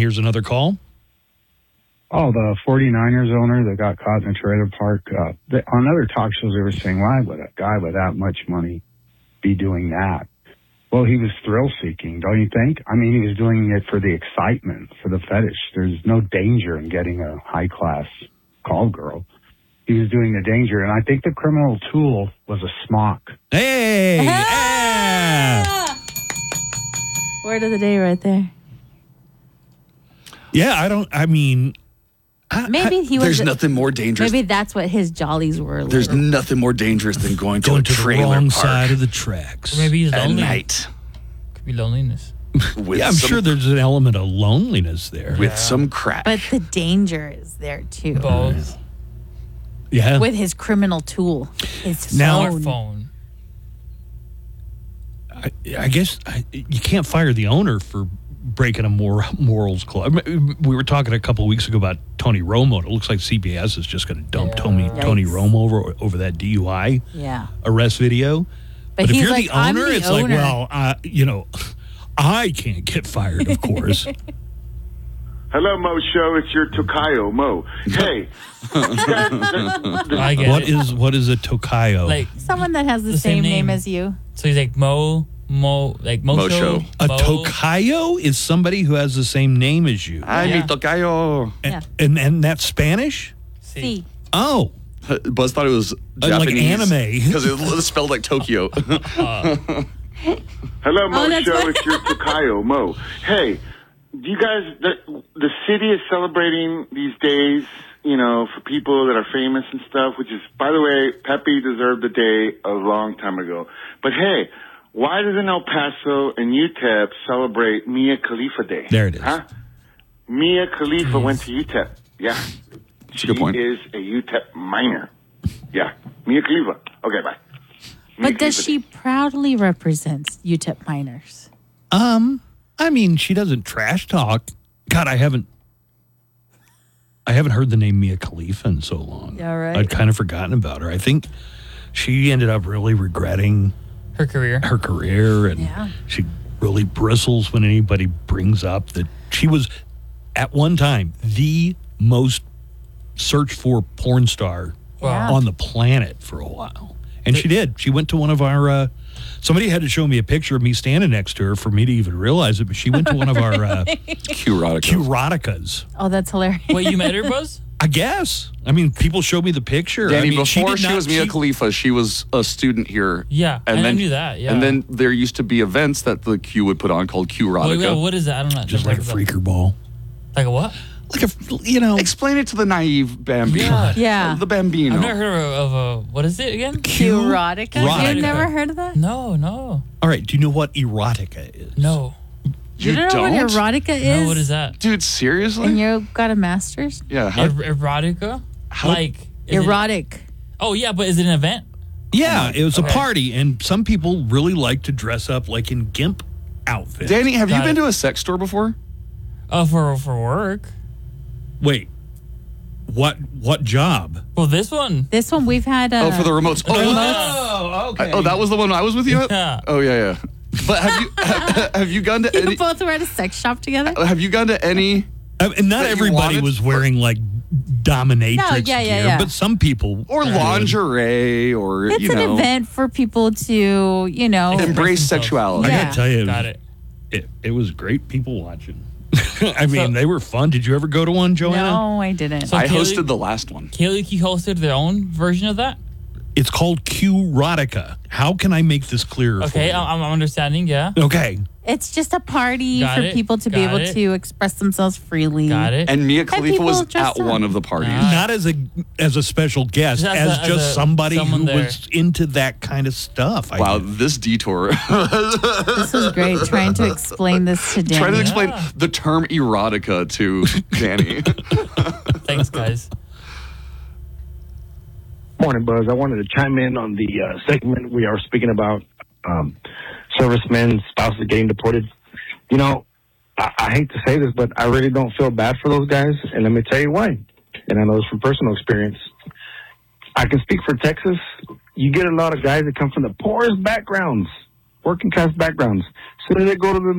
Here's another call. Oh, the 49ers owner that got caught in a trailer park. On other talk shows, they were saying, why would a guy with that much money be doing that? Well, he was thrill-seeking, don't you think? I mean, he was doing it for the excitement, for the fetish. There's no danger in getting a high-class call girl. He was doing the danger, and I think the criminal tool was a smock. Hey! Word of the day right there. Yeah, Maybe he was. There's nothing more dangerous. Maybe that's what his jollies were. There's nothing more dangerous than going to a to the trailer wrong park side of the tracks. Or maybe he's at lonely. night. Could be loneliness. I'm sure there's an element of loneliness there. With some crack. But the danger is there too. Both. Yeah. With his criminal tool, his phone. Phone. I guess you can't fire the owner for breaking a morals clause. We were talking a couple of weeks ago about Tony Romo. It looks like CBS is just going to dump Tony Romo over that DUI arrest video. But if you're the owner, it's like, well, I can't get fired, of course. Hello, Mo Show. It's your Tokayo, Mo. Hey. What is a Tokayo? Like someone that has the same name as you. So he's like Mo Show. A Tokayo is somebody who has the same name as you. Ay, mi Tokayo. And that's Spanish? Sí. Oh. Buzz thought it was Japanese. Like anime. Because it was spelled like Tokyo. Hello, Mo Show. It's your Tokayo, Mo. Hey, do you guys, the city is celebrating these days, for people that are famous and stuff, which is, by the way, Pepe deserved the day a long time ago. But hey, why doesn't El Paso and UTEP celebrate Mia Khalifa Day? There it is. Huh? Mia Khalifa went to UTEP. Yeah. That's a good point. She is a UTEP minor. Yeah. Mia Khalifa. Okay, bye. But does she proudly represent UTEP minors? She doesn't trash talk. God, I haven't heard the name Mia Khalifa in so long. Yeah, right. I'd kind of forgotten about her. I think she ended up really regretting her career, and she really bristles when anybody brings up that she was at one time the most searched for porn star on the planet for a while. And she did. She went to one of our somebody had to show me a picture of me standing next to her for me to even realize it, but she went to one of our Q-Roticas. Oh, that's hilarious. Wait, you met her, Buzz? I guess. People showed me the picture. Danny, before she was Mia Khalifa, she was a student here. Yeah, and I knew that. Yeah. And then there used to be events that the Q would put on called Q-Rotica. Wait, what is that? I don't know. Just like a freaker ball. Like a what? Like a, Explain it to the naive Bambino. Yeah. The Bambino. I've never heard of a, what is it again? Q-Rotica? You've never heard of that? No. All right, do you know what erotica is? No. You don't know what erotica is? No, what is that? Dude, seriously? And you got a master's? Yeah. Erotica? Erotic. Yeah, but is it an event? Yeah, it was a party, and some people really like to dress up like in GIMP outfits. Danny, have you been to a sex store before? For work. Wait, what job? Well, this one. This one we've had. For the remotes. Oh, okay. That was the one I was with you at? Yeah. Oh, yeah. But have you gone to any... You both were at a sex shop together? Have you gone to any... And not everybody was wearing like dominatrix gear, but some people... Or lingerie or, It's an event for people to, embrace sexuality. I got to tell you, Got it. It was great people watching. They were fun. Did you ever go to one, Joanna? No, I didn't. So I hosted the last one. Kaylee hosted their own version of that? It's called Q-Rotica. How can I make this clearer for you? I'm understanding, yeah. Okay. It's just a party for people to be able to express themselves freely. Got it. And Mia Khalifa was at one of the parties. Not as a special guest, as somebody who there. was into that kind of stuff. Wow, this detour. This was great, trying to explain this to Danny. Trying to explain the term erotica to Danny. Thanks, guys. Morning, Buzz. I wanted to chime in on the segment we are speaking about servicemen, spouses getting deported. I hate to say this, but I really don't feel bad for those guys, and let me tell you why. And I know this from personal experience. I can speak for Texas. You get a lot of guys that come from the poorest backgrounds, working class backgrounds. As soon as they go to the